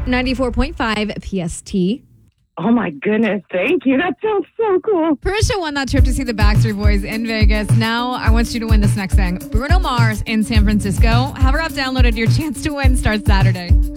94.5 PST. Oh my goodness, thank you. That sounds so cool. Parisha won that trip to see the Backstreet Boys in Vegas. Now I want you to win this next thing. Bruno Mars in San Francisco. Have her app downloaded. Your chance to win starts Saturday.